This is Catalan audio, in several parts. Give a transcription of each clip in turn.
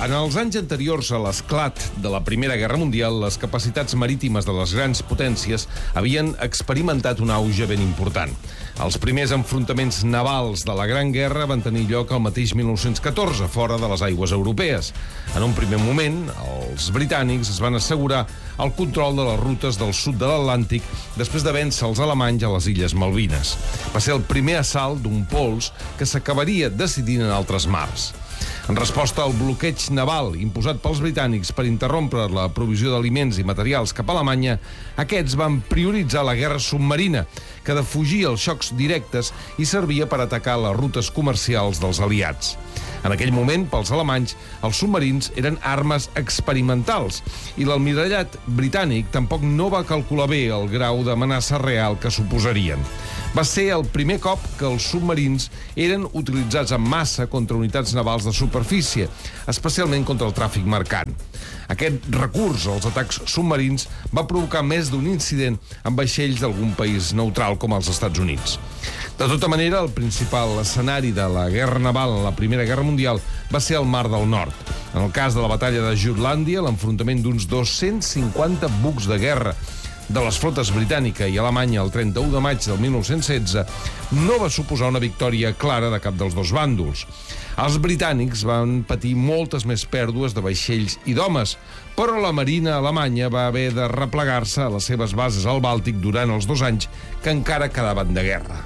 En els anys anteriors a l'esclat de la Primera Guerra Mundial, les capacitats marítimes de les grans potències havien experimentat un auge ben important. Els primers enfrontaments navals de la Gran Guerra van tenir lloc al mateix 1914, fora de les aigües europees. En un primer moment, els britànics es van assegurar el control de les rutes del sud de l'Atlàntic després de vèncer els alemanys a les Illes Malvines. Va ser el primer assalt d'un pols que s'acabaria decidint en altres mars. En resposta al bloqueig naval imposat pels britànics per interrompre la provisió d'aliments i materials cap a Alemanya, aquests van prioritzar la guerra submarina, que defugia els xocs directes i servia per atacar les rutes comercials dels aliats. En aquell moment, pels alemanys, els submarins eren armes experimentals i l'almirallat britànic tampoc no va calcular bé el grau d'amenaça real que suposarien. Va ser el primer cop que els submarins eren utilitzats en massa contra unitats navals de superfície, especialment contra el tràfic mercant. Aquest recurs als atacs submarins va provocar més d'un incident amb vaixells d'algun país neutral com els Estats Units. De tota manera, el principal escenari de la guerra naval en la Primera Guerra Mundial va ser el Mar del Nord. En el cas de la batalla de Jutlàndia, l'enfrontament d'uns 250 bucs de guerra de les flotes britànica i alemanya el 31 de maig del 1916 no va suposar una victòria clara de cap dels dos bàndols. Els britànics van patir moltes més pèrdues de vaixells i d'homes, però la marina alemanya va haver de replegar-se a les seves bases al Bàltic durant els 2 anys que encara quedaven de guerra.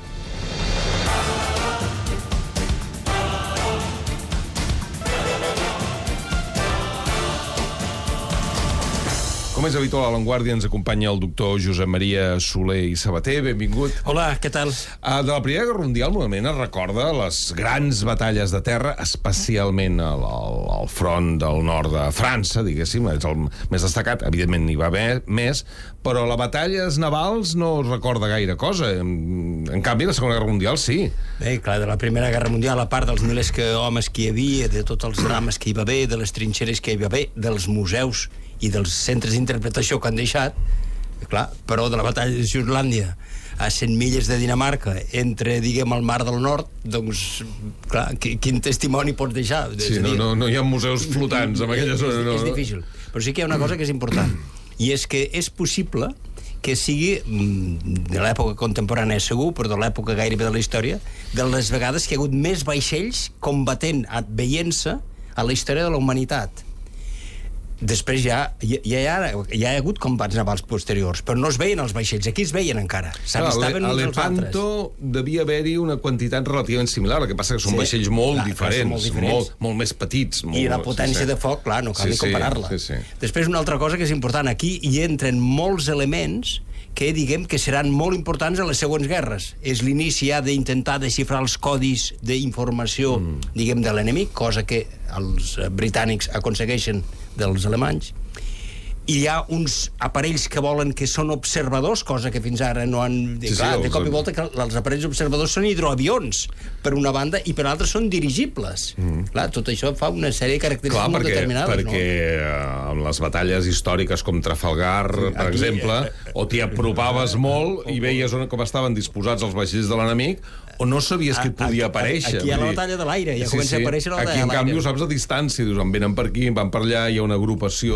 Com és habitual, a l'Avantguàrdia ens acompanya el doctor Josep Maria Soler i Sabater. Benvingut. Hola, què tal? De la Primera Guerra Mundial, normalment es recorda les grans batalles de terra, especialment al front del nord de França, diguéssim, és el més destacat. Evidentment n'hi va haver més, però a les batalles navals no es recorda gaire cosa. En canvi, la Segona Guerra Mundial sí. Bé, clar, de la Primera Guerra Mundial, a part dels milers homes que hi havia, de tots els drames que hi va haver, de les trinxeres que hi va haver, dels museus i dels centres d'interpretació que han deixat, clar, però de la batalla de Jutlàndia a 100 milles de Dinamarca, entre, diguem, el Mar del Nord, doncs, clar, quin testimoni pots deixar? Sí, no hi ha museus flotants en aquella zona. És difícil. Però sí que hi ha una cosa que és important, i és que és possible que sigui, de l'època contemporània segur, però de l'època gairebé de la història, de les vegades que hi ha hagut més vaixells combatent, veient-se a la història de la humanitat. Després ja hi ha hagut combats navals posteriors, però no es veien els vaixells, aquí es veien encara. S'avistaven uns als altres. A Lepanto devia haver-hi una quantitat relativament similar, el que passa que són vaixells molt diferents, molt més petits. I la potència de foc, clar, no cal ni comparar-la. Després una altra cosa que és important, aquí hi entren molts elements que diguem que seran molt importants a les següents guerres. És l'inici ja d'intentar desxifrar els codis d'informació, diguem, de l'enemic, cosa que els britànics aconsegueixen dels alemanys. I hi ha uns aparells que volen que són observadors, cosa que fins ara no han... Clar, de cop i volta que els aparells observadors són hidroavions, per una banda, i per l'altra són dirigibles. Clar, tot això fa una sèrie de característiques molt determinades, no? Perquè en les batalles històriques com Trafalgar, per exemple, o t'hi apropaves molt i veies com estaven disposats els vaixells de l'enemic, o no sabies que et podia aparèixer. Aquí hi ha la batalla de l'aire, ja comença a aparèixer la batalla de l'aire. Aquí, en canvi, ho saps a distància, dius, en venen per aquí, van per allà, hi ha una agrupació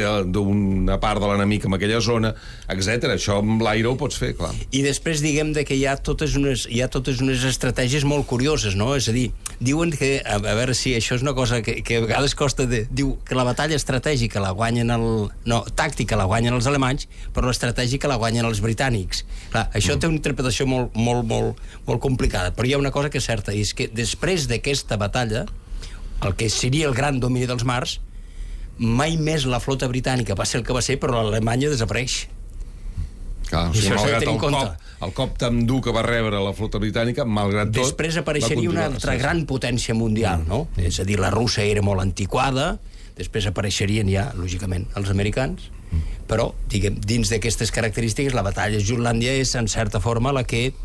d'una part de l'enemic en aquella zona, etc. Això amb l'aire ho pots fer, clar. I després, diguem, que hi ha totes unes estratègies molt curioses, no? És a dir, diuen que, a veure si això és una cosa que a vegades costa de... Diu que la batalla estratègica la guanyen tàctica la guanyen els alemanys, però l'estratègica la guanyen els britànics. Clar, això té una interpretació molt complicada, però hi ha una cosa que és certa, i és que després d'aquesta batalla, el que seria el gran domini dels mars, mai més la flota britànica va ser el que va ser, però l'Alemanya desapareix. Clar, o sigui, malgrat el cop tan dur que va rebre la flota britànica, malgrat tot... Després apareixeria una altra gran potència mundial, no? És a dir, la russa era molt antiquada, després apareixerien ja, lògicament, els americans, però, diguem, dins d'aquestes característiques, la batalla de Jutlàndia és, en certa forma, la que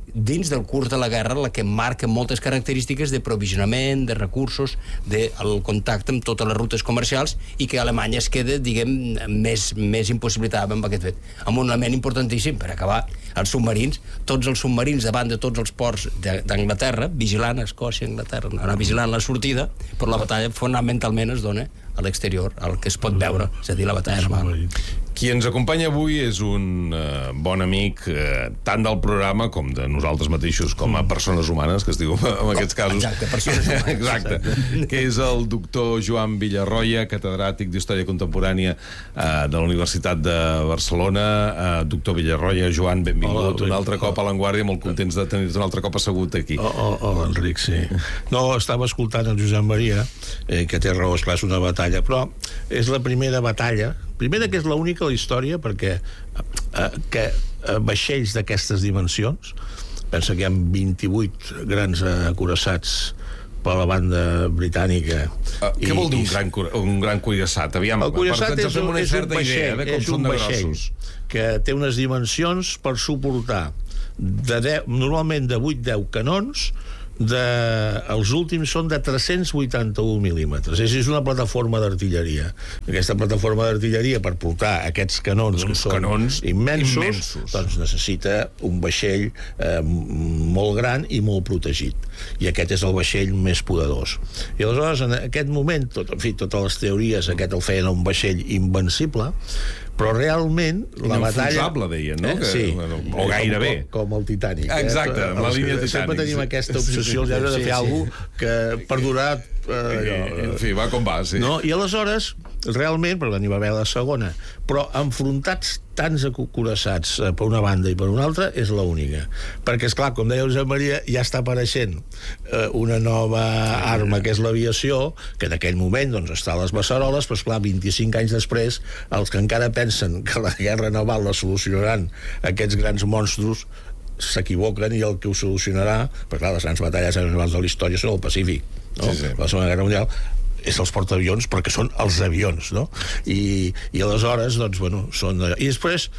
dins del curs de la guerra, la que marca moltes característiques de provisionament, de recursos, del contacte amb totes les rutes comercials, i que Alemanya es queda, diguem, més impossibilitada amb aquest fet. Amb un element importantíssim, per acabar, els submarins, tots els submarins davant de tots els ports d'Anglaterra, vigilant Escòcia, Anglaterra, anar vigilant la sortida, però la batalla fonamentalment es dona a l'exterior, al que es pot veure, és a dir, la batalla naval. Qui ens acompanya avui és un bon amic tant del programa com de nosaltres mateixos com a persones humanes, que es diu en aquests casos. Exacte, persones humanes. Exacte. Que és el doctor Joan Villarroya, catedràtic d'Història Contemporània de la Universitat de Barcelona. Doctor Villarroya, Joan, benvingut un altre cop a l'Avantguàrdia, molt contents de tenir-te un altre cop assegut aquí. Hola, Enric, sí. No, estava escoltant el Josep Maria, que té raó, esclar, és una batalla, però és la primera batalla, primera que és l'única a la història, perquè que vaixells d'aquestes dimensions, pensa que hi ha 28 grans acoraçats per la banda britànica. Què vol dir un gran cuirassat? Aviam, el cuirassat és un vaixell que té unes dimensions per suportar normalment de 8-10 canons. Els últims són de 381 mil·límetres. És una plataforma d'artilleria. Aquesta plataforma d'artilleria, per portar aquests canons, que són immensos, doncs necessita un vaixell molt gran i molt protegit. I aquest és el vaixell més poderós. I aleshores, en aquest moment, totes les teories, aquest el feien un vaixell invencible, però realment la batalla... Inenfonsable, deien, no? Sí. O gairebé. Com el Titanic. Exacte, la línia Titanic. Sempre tenim aquesta obsessió de fer alguna cosa que perdurar... En fi, va com va, sí. I aleshores, realment, perquè n'hi va haver la segona, però enfrontats tants acoraçats per una banda i per una altra, és l'única. Perquè, esclar, com deia Josep Maria, ja està apareixent una nova arma, que és l'aviació, que en aquell moment doncs, està a les beceroles, però, esclar, 25 anys després, els que encara pensen que la guerra naval la solucionaran aquests grans monstros s'equivoquen, i el que ho solucionarà, perquè clar, les grans batalles navals de la història són el Pacífic, no? Sí. La Segona Guerra Mundial és els portaavions perquè són els avions, no? I aleshores, doncs, bueno, són... I després,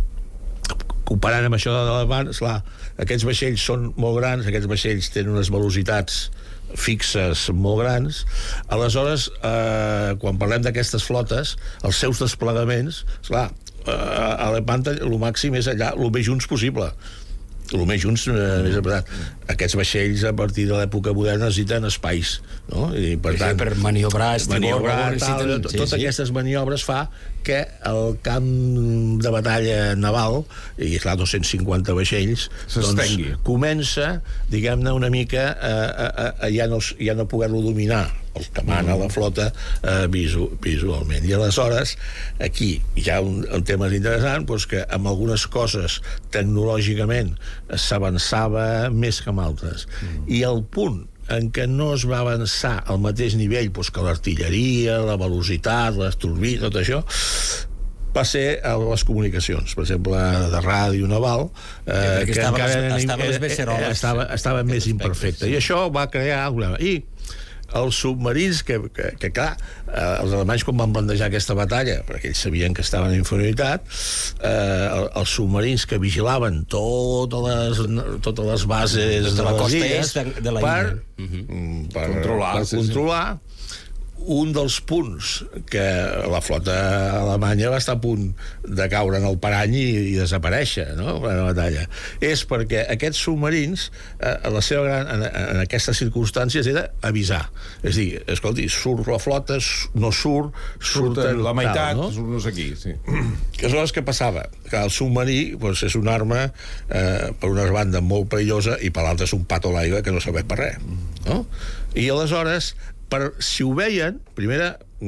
comparant amb això de l'Avant, esclar, aquests vaixells són molt grans, aquests vaixells tenen unes velocitats fixes molt grans. Aleshores, quan parlem d'aquestes flotes, els seus desplegaments, esclar, a l'Avant el màxim és allà, el més junts possible. El més junts més apretat. Aquests vaixells a partir de l'època moderna necessiten espais, no? I per tant, per maniobrar, totes aquestes maniobres fa que el camp de batalla naval, i clar, 250 vaixells, doncs comença, diguem-ne, una mica a ja no poder-lo dominar, el que mana la flota visualment. I aleshores, aquí hi ha un tema interessant, doncs que amb algunes coses tecnològicament s'avançava més que amb altres. I el punt en què no es va avançar al mateix nivell que l'artilleria, la velocitat, les turbines, tot això, va ser a les comunicacions, per exemple, de ràdio naval, que estava més imperfecta. I això va crear un problema. I els submarins que clar, els alemanys quan van plantejar aquesta batalla, perquè ells sabien que estaven en inferioritat, els submarins que vigilaven totes les bases de la costa est de la illa per controlar un dels punts que la flota alemanya va estar a punt de caure en el parany i desaparèixer, no?, en la batalla, és perquè aquests submarins, la seva en aquestes circumstàncies era avisar, és dir, escolti, surt la flota, no surten la meitat, no? Surt no sé qui, sí. Aleshores, què passava? Que el submarí és una arma per una banda molt perillosa i per l'altra és un pato a l'aigua que no serveix per res, no? I aleshores, si ho veien, primera,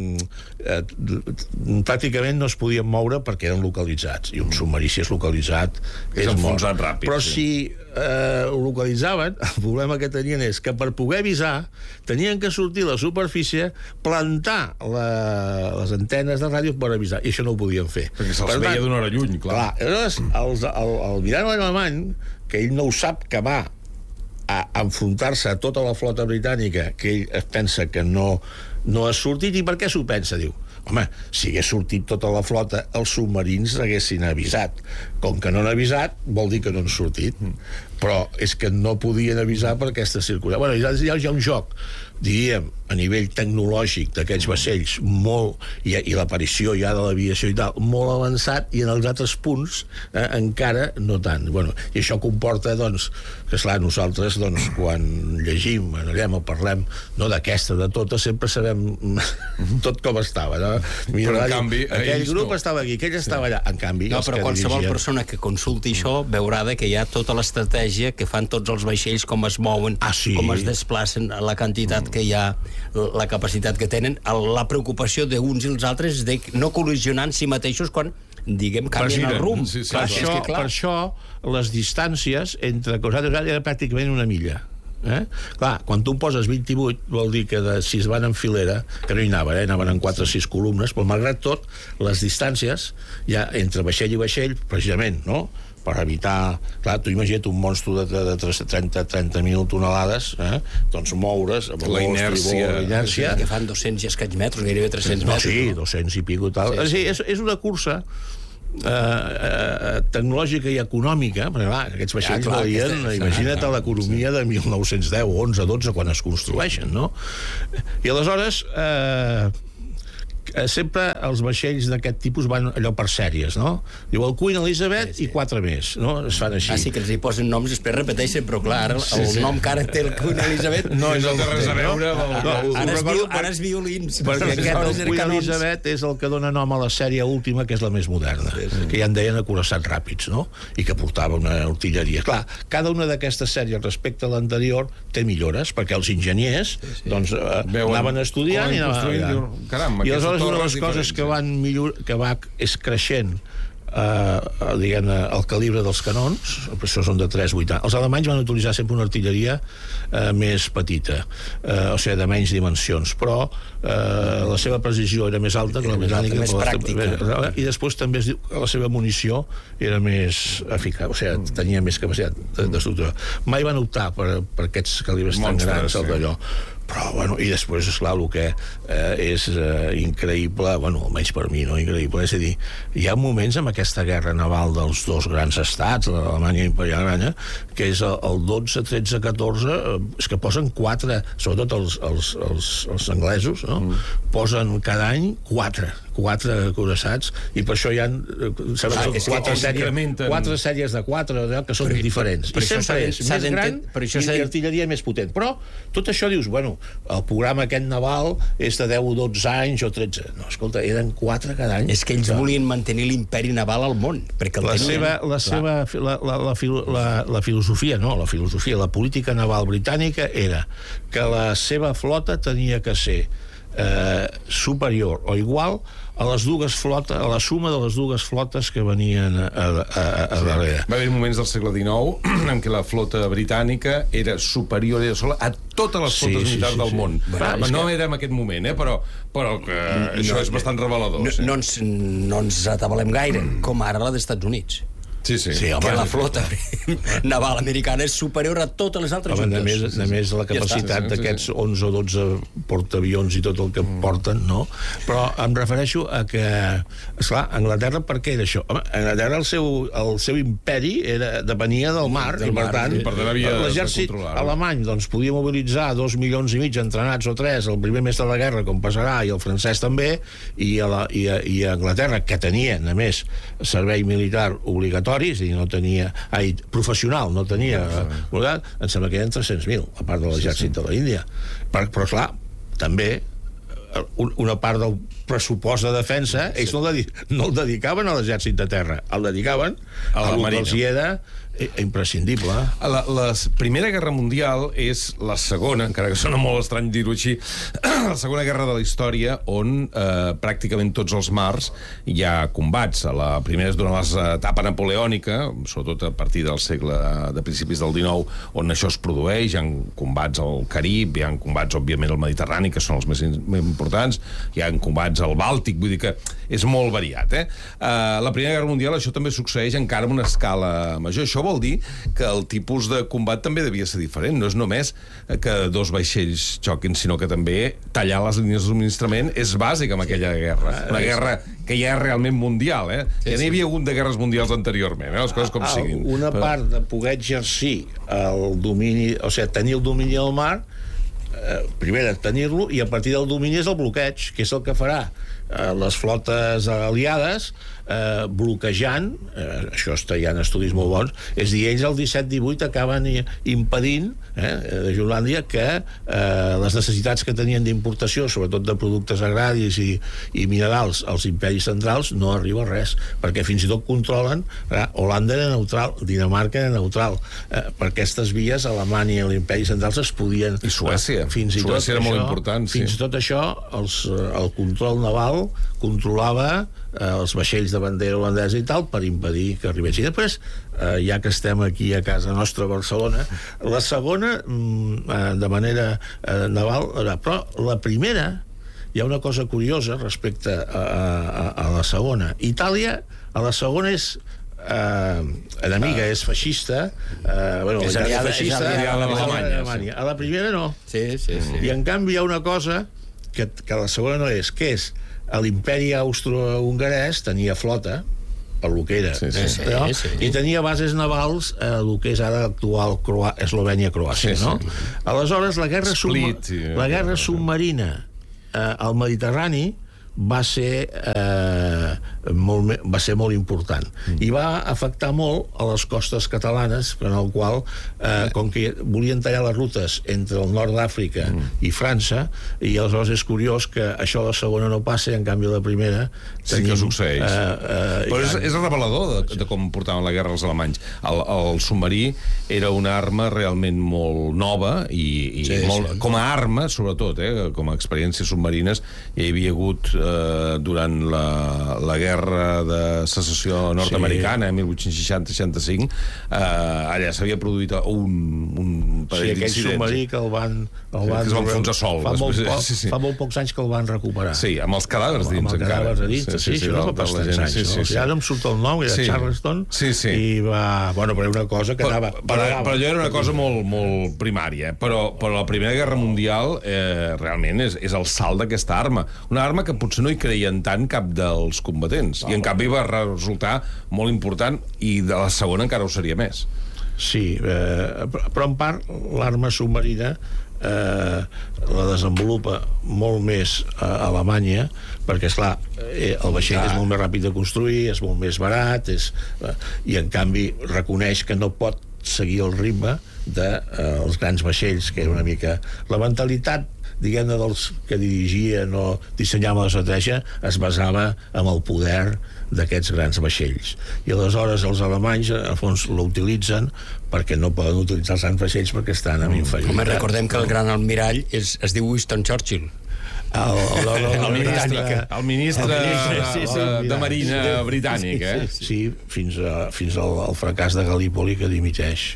pràcticament no es podien moure perquè eren localitzats, i un submarí si és localitzat és enfonsat ràpid. Però si ho localitzaven, el problema que tenien és que per poder avisar tenien que sortir a la superfície, plantar les antenes de ràdio per avisar, i això no ho podien fer perquè se'ls veia d'una hora lluny, clar. Aleshores, el almirall alemany, que ell no ho sap, que va a enfrontar-se a tota la flota britànica, que ell es pensa que no ha sortit. I per què s'ho pensa? Diu, home, si hagués sortit tota la flota, els submarins haguessin avisat. Com que no han avisat, vol dir que no han sortit. però és que no podien avisar per aquesta circulació. Bueno, hi ha un joc, diríem, a nivell tecnològic d'aquests vaixells molt, i l'aparició ja de l'aviació i tal, molt avançat, i en els altres punts encara no tant. Bueno, i això comporta, doncs, que esclar, nosaltres, doncs, quan llegim, anallem o parlem, no d'aquesta, de tota, sempre sabem tot com estava, no? Però en canvi, aquell grup estava aquí, aquell estava allà. En canvi, no, però qualsevol persona que consulti això veurà que hi ha tota l'estratègia que fan tots els vaixells, com es mouen, com es desplacen, la quantitat que hi ha, la capacitat que tenen, la preocupació d'uns i els altres de no col·lisionar en si mateixos quan, diguem, canvien el rumb. Per això les distàncies entre cosats era pràcticament una milla. Clar, quan tu en poses 28 vol dir que si es van en filera, que no hi anaven, anaven en 4 o 6 columnes, però malgrat tot les distàncies ja entre vaixell i vaixell, precisament, no?, per evitar... Clar, tu imagina't un monstru de 30.000 tonelades, doncs moure's... La inèrcia... Que fan 200 i escaig metres, gairebé 300 metres. Sí, 200 i pico tal. És una cursa tecnològica i econòmica, perquè clar, aquests vaixells valien, imagina't l'economia de 1910, 11, 12, quan es construeixen, no? I aleshores... sempre els vaixells d'aquest tipus van allò per sèries, no? Diu el Queen Elizabeth i 4 més, no? Es fan així. Sí que els hi posen noms, després repeteixen, però clar, el nom que ara té el Queen Elizabeth no té res a veure. Ara és violins. Perquè aquest Queen Elizabeth és el que dona nom a la sèrie última, que és la més moderna, que ja en deien acoraçats ràpids, no? I que portava una artilleria. Clar, cada una d'aquestes sèries respecte a l'anterior té millores, perquè els enginyers doncs anaven estudiant i aleshores una de les coses que va és creixent diguem-ne, el calibre dels canons, per això són de 3,80. Els alemanys van utilitzar sempre una artilleria més petita, o sigui, de menys dimensions, però la seva precisió era més alta que la britànica, més pràctica. I després també es diu que la seva munició era més eficaç, o sigui, tenia més capacitat destructora. Mai van optar per aquests calibres tan grans, el d'allò. Però, bueno, i després, esclar, el que és increïble, bueno, almenys per mi, no increïble, és a dir, hi ha moments en aquesta guerra naval dels dos grans estats, l'Alemanya imperial alemanya, que és el 12, 13, 14, és que posen 4, sobretot els anglesos, no? Posen cada any 4 acoraçats, i per això hi ha 4 sèries de 4 que són diferents, i sempre és més gran i artilleria més potent, però tot això dius, bueno, el programa aquest naval és de 10 o 12 anys o 13, no, escolta, eren 4 cada any. És que ells volien mantenir l'imperi naval al món, perquè la filosofia, la política naval britànica era que la seva flota tenia que ser superior o igual a les dues flotes, a la suma de les dues flotes que venien a darrere. Va haver moments del segle XIX en què la flota britànica era superior a totes les flotes militars del món. No era en aquest moment, però això és bastant revelador. No ens atabalem gaire, com ara la dels Estats Units. Sí, que la flota naval americana és superior a totes les altres juntes. A més, la capacitat d'aquests 11 o 12 portaavions i tot el que porten, no? Però em refereixo a que, esclar, Anglaterra, per què era això? Home, Anglaterra, el seu imperi depenia del mar, i per tant, l'exèrcit alemany doncs, podia mobilitzar 2,5 milions entrenats o 3, el primer mes de la guerra, com passarà, i el francès també, i Anglaterra, que tenia, a més, servei militar obligatori, no tenia professional, no tenia em sembla que eren 300.000 a part de l'exèrcit de l'Índia, però clar, també una part del pressupost de defensa ells no el dedicaven a l'exèrcit de terra, el dedicaven a la marina, els hi era imprescindible. La Primera Guerra Mundial és la segona, encara que sona molt estrany dir-ho així, la segona guerra de la història on pràcticament tots els mars hi ha combats. La primera és durant l'etapa napoleònica, sobretot a partir del segle de principis del XIX, on això es produeix. Hi ha combats al Carib, hi ha combats, òbviament, al Mediterrani, que són els més importants, hi ha combats al Bàltic, vull dir que és molt variat. La Primera Guerra Mundial això també succeeix encara amb una escala major. Això vol dir que el tipus de combat també devia ser diferent. No és només que dos vaixells xoquin, sinó que també tallar les línies de subministrament és bàsic en aquella guerra. Una guerra que ja és realment mundial, Ja n'hi havia hagut de guerres mundials anteriorment, les coses com siguin. Una part de poder exercir el domini, o sigui, tenir el domini del mar, primer tenir-lo, i a partir del domini és el bloqueig, que és el que farà les flotes aliades bloquejant, això hi ha estudis molt bons, és a dir, ells el 17-18 acaben impedint de Julàndia que les necessitats que tenien d'importació, sobretot de productes agraris i minerals als imperis centrals, no arriba a res, perquè fins i tot controlen, Holanda era neutral, Dinamarca era neutral, per aquestes vies Alemanya i l'imperi central es podien... I Suècia, Suècia era molt important. Fins i tot això, el control naval controlava els vaixells de bandera holandesa i tal per impedir que arribessin. I després, ja que estem aquí a casa nostra a Barcelona, la segona de manera naval, però la primera, hi ha una cosa curiosa respecte a la segona. Itàlia, a la segona és enemiga, és feixista, és aliada amb Alemanya. A la primera no. I en canvi hi ha una cosa que la segona no és, que és l'imperi austro-hongarès tenia flota, per lo que era, i tenia bases navals el que és ara l'actual Eslovènia-Croàcia, no? Aleshores, la guerra submarina al Mediterrani va ser molt important i va afectar molt a les costes catalanes, en el qual com que volien tallar les rutes entre el nord d'Àfrica i França, i aleshores és curiós que això a la segona no passa i en canvi a la primera sí que succeeix. Però és revelador de com portaven la guerra els alemanys. El submarí era una arma realment molt nova i com a arma, sobretot, com a experiències submarines, hi havia hagut durant la guerra de secessió nord-americana, 1860-65, allà s'havia produït un parell d'incidents. Aquell submarí que el van enfonsar sol. Fa molt pocs anys que el van recuperar. Sí, amb els cadàvers dins encara. Això no fa pas tants anys. Ara em surt el nom, era Charleston, i va... Bueno, però era una cosa que anava... Però allò era una cosa molt primària, però la Primera Guerra Mundial realment és el salt d'aquesta arma. Una arma que potser no hi creien tant cap dels combatents, i en canvi va resultar molt important, i de la segona encara ho seria més. Sí, però en part l'arma submarina la desenvolupa molt més a Alemanya, perquè esclar, el vaixell és molt més ràpid de construir, és molt més barat, i en canvi reconeix que no pot seguir el ritme dels grans vaixells, que era una mica la mentalitat, diguem-ne, dels que dirigien o dissenyaven l'estratègia, es basava en el poder d'aquests grans vaixells. I aleshores els alemanys, al fons, l'utilitzen perquè no poden utilitzar els grans vaixells perquè estan en inferioritat. Home, recordem que el gran almirall es diu Winston Churchill. El ministre de Marina britànic, Sí, fins al fracàs de Gallipoli, que dimiteix.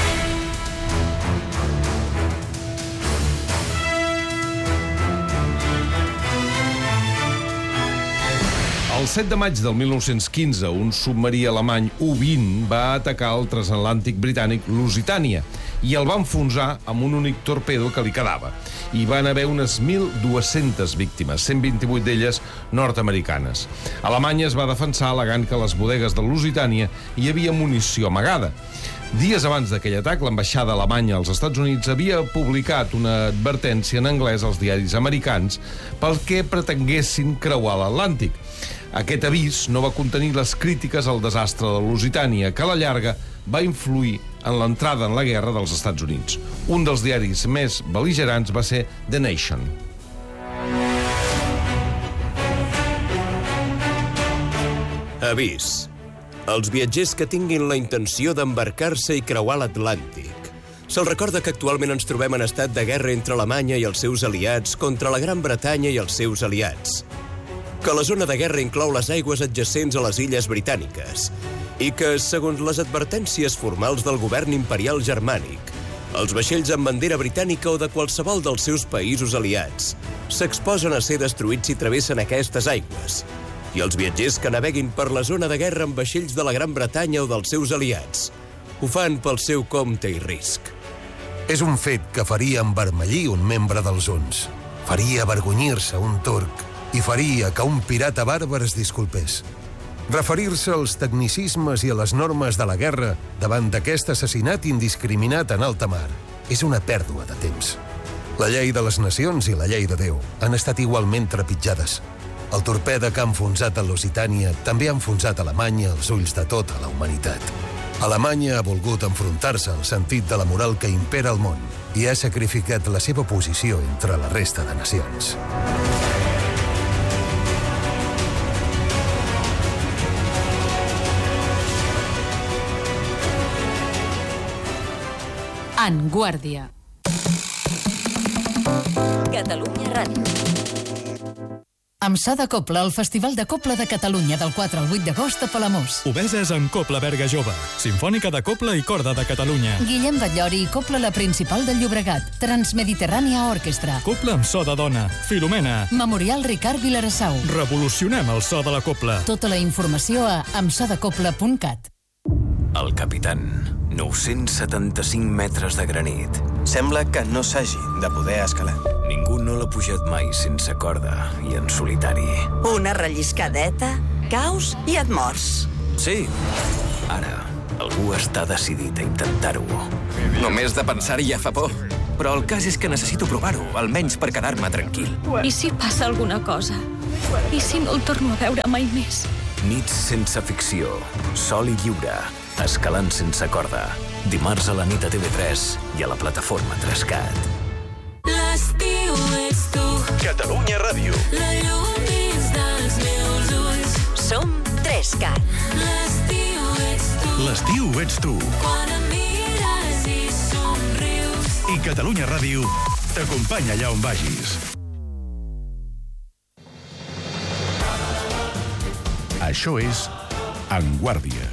El 7 de maig del 1915, un submarí alemany U-20 va atacar el transatlàntic britànic Lusitània i el va enfonsar amb un únic torpedo que li quedava. Hi van haver unes 1.200 víctimes, 128 d'elles nord-americanes. Alemanya es va defensar al·legant que a les bodegues de Lusitània hi havia munició amagada. Dies abans d'aquell atac, l'ambaixada alemanya als Estats Units havia publicat una advertència en anglès als diaris americans pel que pretenguessin creuar l'Atlàntic. Aquest avís no va contenir les crítiques al desastre de Lusitània, que a la llarga va influir en l'entrada en la guerra dels Estats Units. Un dels diaris més bel·ligerants va ser The Nation. Avís. Els viatgers que tinguin la intenció d'embarcar-se i creuar l'Atlàntic. Se'ls recorda que actualment ens trobem en estat de guerra entre Alemanya i els seus aliats contra la Gran Bretanya i els seus aliats. Que la zona de guerra inclou les aigües adjacents a les illes britàniques i que, segons les advertències formals del govern imperial germànic, els vaixells amb bandera britànica o de qualsevol dels seus països aliats s'exposen a ser destruïts si travessen aquestes aigües, i els viatgers que naveguin per la zona de guerra amb vaixells de la Gran Bretanya o dels seus aliats ho fan pel seu compte i risc. És un fet que faria envermellir un membre dels Huns, faria avergonyir-se un turc i faria que un pirata bàrbar es disculpés. Referir-se als tecnicismes i a les normes de la guerra davant d'aquest assassinat indiscriminat en alta mar és una pèrdua de temps. La llei de les nacions i la llei de Déu han estat igualment trepitjades. El torpede que ha enfonsat a Lusitània també ha enfonsat Alemanya als ulls de tota la humanitat. Alemanya ha volgut enfrontar-se al sentit de la moral que impera al món i ha sacrificat la seva posició entre la resta de nacions. En Guàrdia. Catalunya Ràdio. Amb So de Cobla, el Festival de Cobla de Catalunya del 4 al 8 d'agost a Palamós. Obeses en Cobla Berga Jove, Simfònica de Cobla i Corda de Catalunya. Guillem Batllori i Cobla la Principal del Llobregat, Transmediterrània Orquestra. Cobla amb so de dona, Filomena. Memorial Ricard Vilarassau. Revolucionem el so de la cobla. Tota la informació a amsodecobla.cat. El Capitán, 975 metres de granit. Sembla que no s'hagi de poder escalar. Ningú no l'ha pujat mai sense corda i en solitari. Una relliscadeta, caus i et mors. Sí, ara algú està decidit a intentar-ho. Només de pensar-hi ja fa por. Però el cas és que necessito provar-ho, almenys per quedar-me tranquil. I si passa alguna cosa? I si no el torno a veure mai més? Nits sense ficció, sol i lliure, escalant sense corda. Dimarts a la nit a TV3 i a la plataforma 3CAT. L'estiu ets tu. Catalunya Ràdio. La llum dins dels meus ulls. Som 3CAT. L'estiu ets tu. L'estiu ets tu. Quan em mires i somrius. I Catalunya Ràdio t'acompanya allà on vagis. Això és En Guàrdia.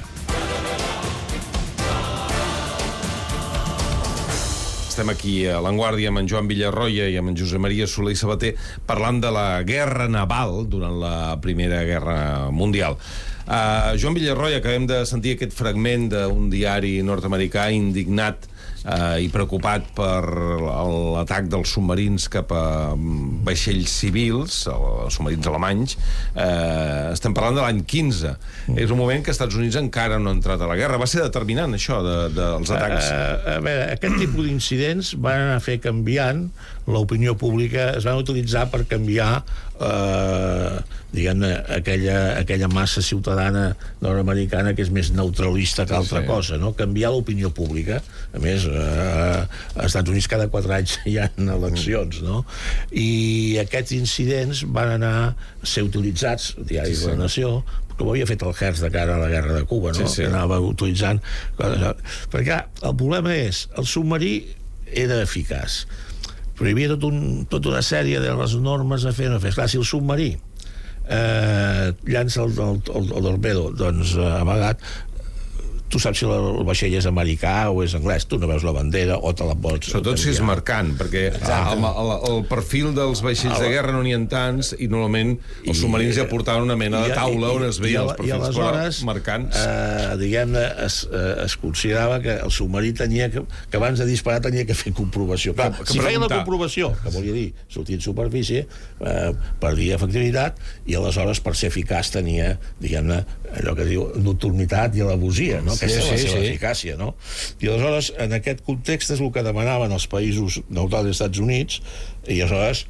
Estem aquí a l'Enguàrdia amb en Joan Villarroya i amb en Josep Maria Soler i Sabater parlant de la guerra naval durant la Primera Guerra Mundial. Joan Villarroya, acabem de sentir aquest fragment d'un diari nord-americà indignat i preocupat per l'atac dels submarins cap a vaixells civils, els submarins alemanys. Estem parlant de l'any 15. És un moment que els Estats Units encara no han entrat a la guerra. Va ser determinant, això, dels atacs. A veure, aquest tipus d'incidents van anar a fer canviant l'opinió pública, es van utilitzar per canviar diguem-ne, aquella massa ciutadana nord-americana que és més neutralista que altra cosa, no? Canviar l'opinió pública. A més, als Estats Units cada 4 anys hi ha eleccions, no? I aquests incidents van anar a ser utilitzats, el diari de la Nació, com havia fet el Hertz de cara a la guerra de Cuba, no? Que anava utilitzant coses. Perquè el problema és, el submarí era eficaç, però hi havia tota una sèrie de les normes a fer. Clar, si el submarí llança el torpedo, doncs amagat, tu saps si el vaixell és americà o és anglès, tu no veus la bandera o te la pots... Sobretot si és mercant, perquè el perfil dels vaixells de guerra no n'hi ha tants i normalment els submarins ja portaven una mena de taula on es veien els perfils, però mercants. Diguem-ne, es considerava que el submarí tenia que abans de disparar tenia que fer comprovació. Si feia la comprovació, que volia dir sortir en superfície, perdia efectivitat i aleshores per ser eficaç tenia, diguem-ne, allò que diu nocturnitat i alabosia, no? Aquesta és la seva eficàcia, no? I aleshores, en aquest context és el que demanaven els països neutrals dels Estats Units, i aleshores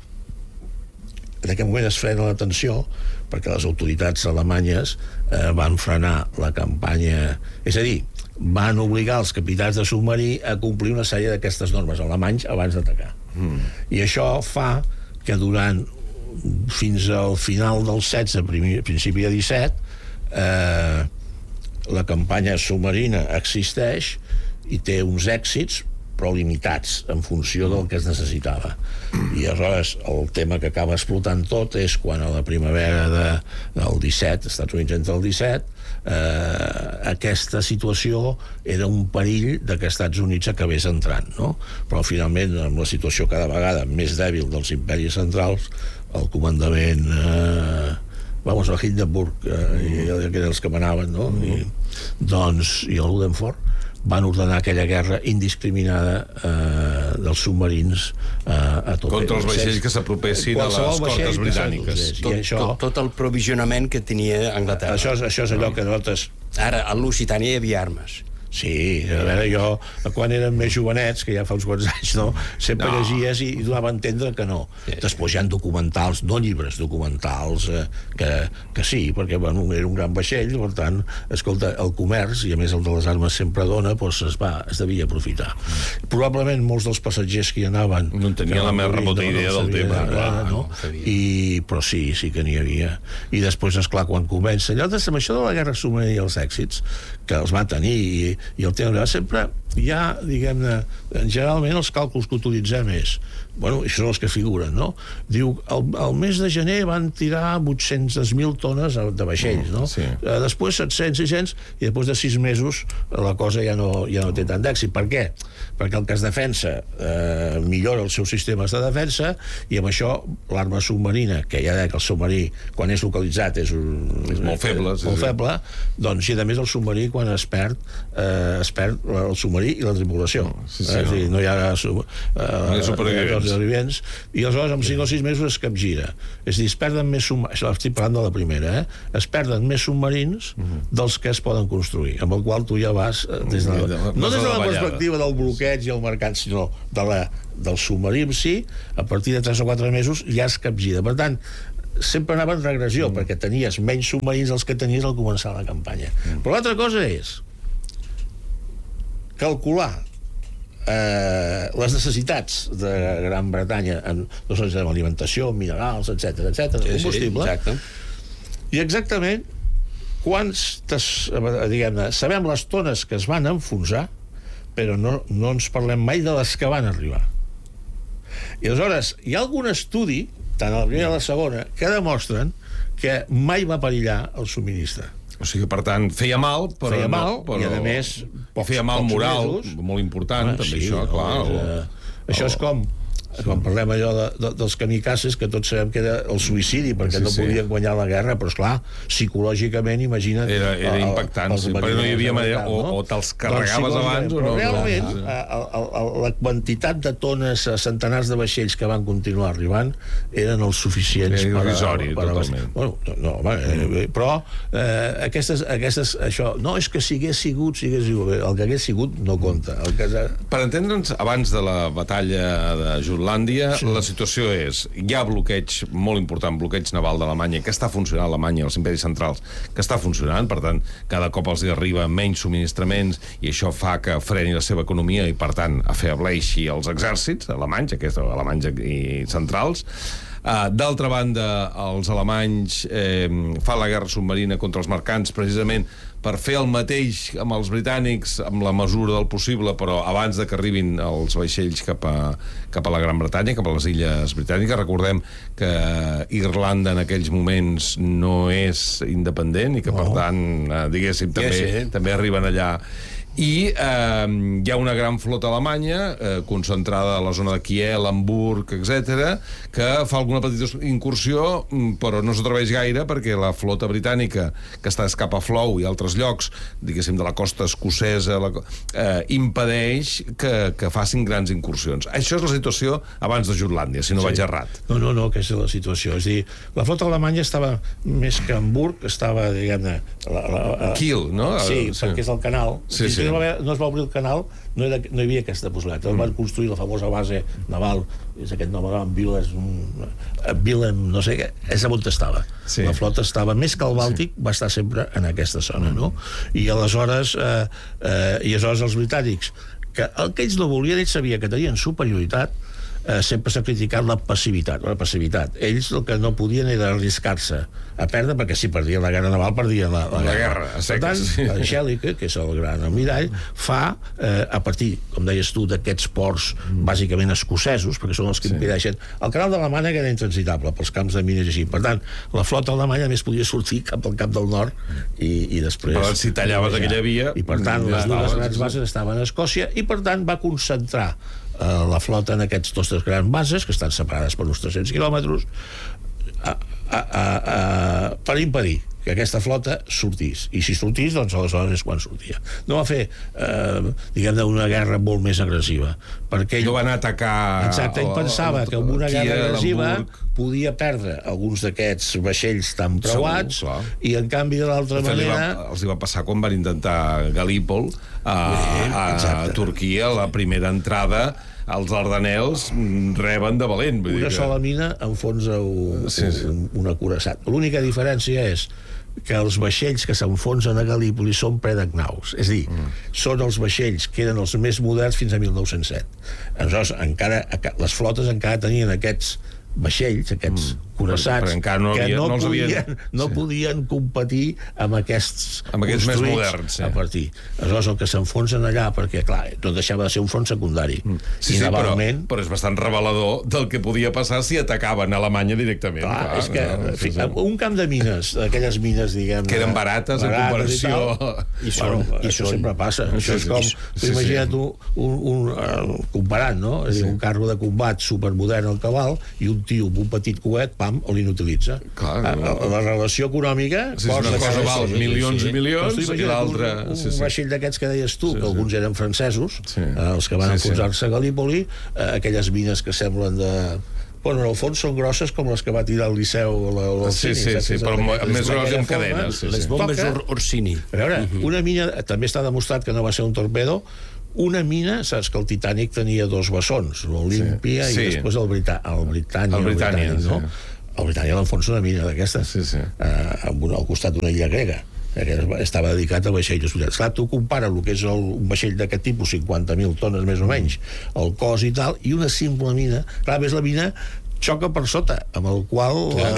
en aquest moment es frena la tensió perquè les autoritats alemanyes van frenar la campanya, és a dir, van obligar els capitans de submarí a complir una sèrie d'aquestes normes alemanys abans d'atacar. I això fa que durant fins al final del 16, principi de 17, la campanya submarina existeix i té uns èxits però limitats en funció del que es necessitava. I aleshores el tema que acaba explotant tot és quan a la primavera del 17, Estats Units entra el 17, aquesta situació era un perill de que Estats Units acabés entrant, no? Però finalment, amb la situació cada vegada més dèbil dels imperis centrals, el comandament el Hindenburg que eren els que manaven, no? I el Ludendorff, van ordenar aquella guerra indiscriminada dels submarins a tot. Contra els vaixells que s'apropessin a les costes britàniques. Tot el provisionament que tenia Anglaterra. Això és allò que nosaltres... Ara, a Lusitània hi havia armes. Sí, a veure, jo, quan érem més jovenets, que ja fa uns quants anys, sempre llegies i donava a entendre que no. Després hi ha documentals, no llibres, documentals, que sí, perquè era un gran vaixell, per tant, escolta, el comerç, i a més el de les armes sempre dona, doncs es devia aprofitar. Probablement molts dels passatgers que hi anaven... No en tenien la més remota idea del tema. Però sí que n'hi havia. I després, esclar, quan comença... Amb això de la guerra submarina i els èxits, que els va tenir i el tema sempre hi ha, diguem-ne, generalment els càlculs que utilitzem és, bueno, això són els que figuren, no? Diu, al mes de gener van tirar 800.000 tones de vaixells, no? Sí. Després 700, 600, i després de 6 mesos la cosa ja no té tant d'èxit. Per què? Perquè el que es defensa millora els seus sistemes de defensa, i amb això l'arma submarina, que ja deia que el submarí, quan és localitzat, és molt feble, doncs, i a més el submarí, quan es perd el submarí i la tripulació. No hi ha supervivents. I aleshores, en 5 o 6 mesos es capgira. És a dir, es perden més submarins, això estic parlant de la primera, es perden més submarins dels que es poden construir, amb el qual tu ja vas no des de la perspectiva del bloqueig i el mercat, sinó del submarí en si, a partir de 3 o 4 mesos ja es capgira. Per tant, sempre anava en regressió, perquè tenies menys submarins dels que tenies al començar la campanya. Però l'altra cosa és calcular les necessitats de Gran Bretanya en alimentació, minerals, etc, combustible, i exactament diguem-ne, sabem les tones que es van enfonsar, però no ens parlem mai de les que van arribar. I aleshores hi ha algun estudi, tant a la primera com a la segona, que demostren que mai va perillar el subministre. O sigui, per tant, feia mal, però i a més feia mal moral, molt important, també això, clar. Això és com quan parlem allò dels kamikazes, que tots sabem que era el suïcidi, perquè no podien guanyar la guerra, però esclar, psicològicament, imagina't... Era impactant, perquè no hi havia manera, o te'ls carregaves abans o no. Però realment, la quantitat de tones, centenars de vaixells que van continuar arribant, eren els suficients per... Irrisori, totalment. Però això... No, és que si hagués sigut, el que hagués sigut no compta. Per entendre'ns, abans de la batalla de Jutlàndia, la situació és, hi ha bloqueig molt important, bloqueig naval d'Alemanya, que està funcionant a Alemanya, els imperis centrals, que està funcionant, per tant, cada cop els hi arriba menys subministraments, i això fa que freni la seva economia i, per tant, afebleixi els exèrcits alemanys, alemanys i centrals. D'altra banda, els alemanys fan la guerra submarina contra els mercants precisament per fer el mateix amb els britànics amb la mesura del possible, però abans de que arribin els vaixells cap a la Gran Bretanya, cap a les illes britàniques. Recordem que Irlanda en aquells moments no és independent i que, per tant, diguéssim, també arriben allà. I hi ha una gran flota alemanya concentrada a la zona de Kiel, Hamburg, etc., que fa alguna petita incursió, però no s'atreveix gaire perquè la flota britànica, que està cap a Flow i altres llocs, diguéssim, de la costa escocesa, impedeix que facin grans incursions. Això és la situació abans de Jutlàndia, si no vaig errat. No, aquesta és la situació. És a dir, la flota alemanya estava més que Hamburg, estava, diguem-ne... Kiel, no? Sí, perquè és el canal. Sí. No es va obrir el canal, no hi havia aquesta possibilitat. Van construir la famosa base naval, és aquest nom, Willem, no sé què, és on estava. Sí. La flota estava, més que el Bàltic, va estar sempre en aquesta zona, no? I aleshores els britànics, que el que ells no volien, ells sabien que tenien superioritat, sempre s'ha criticat la passivitat. Ells el que no podien era arriscar-se a perdre, perquè si perdien la guerra naval, perdien la guerra. Per tant, en Schellicke, que és el gran almirall, fa, a partir, com deies tu, d'aquests ports bàsicament escocesos, perquè són els que impedeixen... El canal de la Mànega era intransitable pels camps de mines i així. Per tant, la flota alemanya més podia sortir cap al Cap del Nord i després... Però si tallaves aquella via... I per tant, les dues grans bases estaven a Escòcia i per tant va concentrar la flota en aquests dos grans bases, que estan separades per uns 300 quilòmetres, per impedir que aquesta flota sortís. I si sortís, doncs aleshores és quan sortia. No va fer, diguem-ne, una guerra molt més agressiva. Perquè ell no va anar a atacar... Exacte, ell pensava que amb una guerra agressiva podia perdre alguns d'aquests vaixells tan preuats i, en canvi, de l'altra manera... Els hi va passar quan van intentar Galípol a Turquia, la primera entrada... Els Dardanels reben de valent. Una sola mina enfonsa un acoraçat. L'única diferència és que els vaixells que s'enfonsen a Galípoli són predagnaus, és a dir, són els vaixells que eren els més moderns fins a 1907. Aleshores, les flotes encara tenien aquests vaixells, aquests coraçats, que no podien competir amb aquests més moderns. A partir. Aleshores, el que s'enfonsen allà, perquè, clar, no deixava de ser un front secundari. Però és bastant revelador del que podia passar si atacaven a Alemanya directament. Clar, és que un camp de mines, aquelles mines, diguem... Que eren barates en comparació... I això sempre passa. Això és com... Imagina't comparant, no? És a dir, un carro de combat supermodern al cabal i un tio amb un petit coet, pam, o l'inutilitza. La relació econòmica... Una cosa val milions i milions i l'altra... Un vaixell d'aquests que deies tu, que alguns eren francesos, els que van enfonsar-se a Galípoli, aquelles mines que semblen de... Bueno, en el fons són grosses com les que va tirar el Liceu Sí, però més grosses amb cadenes. Les bombes Orsini. A veure, una mina, també està demostrat que no va ser un torpedo. Una mina, saps que el Titanic tenia dos bessons, l'Olímpia i després el Britannia, no? El Britannia l'enfonsa una mina d'aquestes, al costat d'una illa grega, que estava dedicat a vaixells hospitals. Clar, tu compara el que és un vaixell d'aquest tipus, 50.000 tones més o menys, el cos i tal, i una simple mina. Clar, ves la mina xoca per sota, amb el qual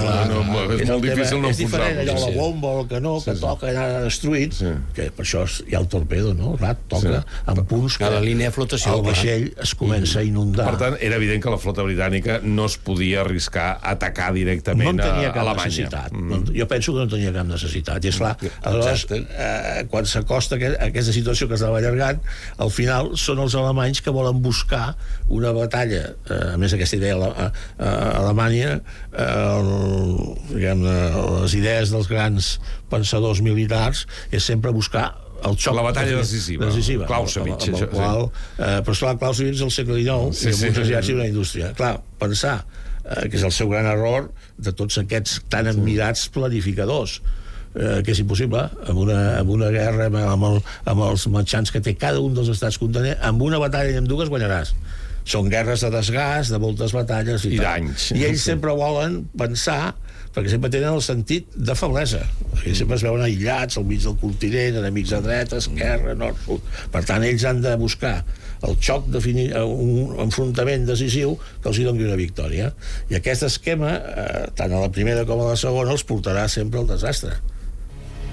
és molt difícil no enfonsar-lo. És diferent, allò, la bomba o el canó que toca anar destruït, que per això hi ha el torpedo, no? Clar, toca amb punts que la línia de flotació, el vaixell es comença a inundar. Per tant, era evident que la flota britànica no es podia arriscar a atacar directament a Alemanya. Jo penso que no tenia cap necessitat. I esclar, aleshores, quan s'acosta aquesta situació que s'estava allargant, al final són els alemanys que volen buscar una batalla, a més aquesta idea Alemanya, les idees dels grans pensadors militars és sempre buscar el xoc, la batalla decisiva. Clausewitz. Però esclar, Clausewitz al segle XIX i amb un exèrcit i una indústria. Clar, pensar que és el seu gran error de tots aquests tan admirats planificadors, que és impossible, amb una guerra amb els marxants que té cada un dels estats contenents, amb una batalla i amb dues guanyaràs. Són guerres de desgast, de moltes batalles i d'anys. I ells sempre volen pensar, perquè sempre tenen el sentit de feblesa. Ells sempre es veuen aïllats al mig del continent, enemics a dreta, esquerra, nord, sud. Per tant, ells han de buscar el xoc, un enfrontament decisiu que els hi doni una victòria. I aquest esquema, tant a la primera com a la segona, els portarà sempre al desastre.